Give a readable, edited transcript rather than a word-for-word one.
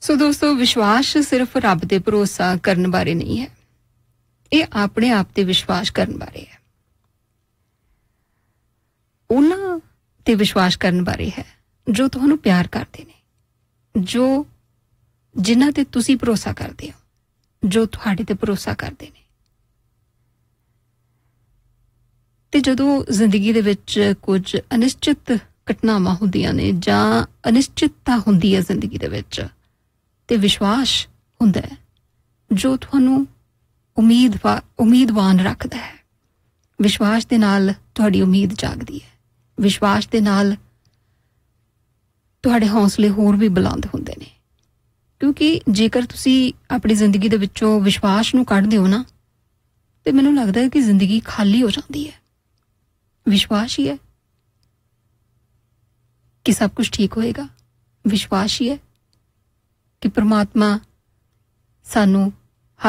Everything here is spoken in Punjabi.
ਸੋ ਦੋਸਤੋ, ਵਿਸ਼ਵਾਸ ਸਿਰਫ ਰੱਬ ਤੇ ਭਰੋਸਾ ਕਰਨ ਬਾਰੇ ਨਹੀਂ ਹੈ, ਇਹ ਆਪਣੇ ਆਪ ਤੇ ਵਿਸ਼ਵਾਸ ਕਰਨ ਬਾਰੇ ਹੈ। ਉਹਨਾਂ ਤੇ ਵਿਸ਼ਵਾਸ ਕਰਨ ਬਾਰੇ ਹੈ ਜੋ ਤੁਹਾਨੂੰ ਪਿਆਰ ਕਰਦੇ ਨੇ, ਜਿਨ੍ਹਾਂ ਤੇ ਤੁਸੀਂ ਭਰੋਸਾ ਕਰਦੇ ਹੋ, ਜੋ ਤੁਹਾਡੇ ਤੇ ਭਰੋਸਾ ਕਰਦੇ ਨੇ। ਤੇ ਜਦੋਂ ਜ਼ਿੰਦਗੀ ਦੇ ਵਿੱਚ ਕੁਝ ਅਨਿਸ਼ਚਿਤ ਘਟਨਾਵਾਂ ਹੁੰਦੀਆਂ ਨੇ ਜਾਂ ਅਨਿਸ਼ਚਿਤਤਾ ਹੁੰਦੀ ਹੈ ਜ਼ਿੰਦਗੀ ਦੇ ਵਿੱਚ, ਤੇ ਵਿਸ਼ਵਾਸ ਹੁੰਦਾ ਹੈ ਜੋ ਤੁਹਾਨੂੰ ਉਮੀਦਵਾਨ ਰੱਖਦਾ ਹੈ। ਵਿਸ਼ਵਾਸ ਦੇ ਨਾਲ ਤੁਹਾਡੀ ਉਮੀਦ ਜਾਗਦੀ ਹੈ, ਵਿਸ਼ਵਾਸ ਦੇ ਨਾਲ ਤੁਹਾਡੇ ਹੌਸਲੇ ਹੋਰ ਵੀ ਬੁਲੰਦ ਹੁੰਦੇ ਨੇ। ਕਿਉਂਕਿ ਜੇਕਰ ਤੁਸੀਂ ਆਪਣੀ ਜ਼ਿੰਦਗੀ ਦੇ ਵਿੱਚੋਂ ਵਿਸ਼ਵਾਸ ਨੂੰ ਕੱਢ ਦਿਓ ਨਾ, ਤੇ ਮੈਨੂੰ ਲੱਗਦਾ ਹੈ ਕਿ ਜ਼ਿੰਦਗੀ ਖਾਲੀ ਹੋ ਜਾਂਦੀ ਹੈ। ਵਿਸ਼ਵਾਸ ਹੀ ਹੈ ਕਿ ਸਭ ਕੁਝ ਠੀਕ ਹੋਏਗਾ, ਵਿਸ਼ਵਾਸ ਹੀ ਹੈ ਕਿ ਪ੍ਰਮਾਤਮਾ ਸਾਨੂੰ